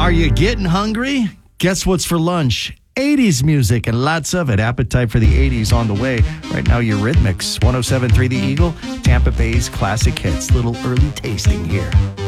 Are you getting hungry? Guess what's for lunch? 80s music and lots of it. Appetite for the 80s on the way. Right now, your Rhythmics. 107.3 The Eagle, Tampa Bay's classic hits. Little early tasting here.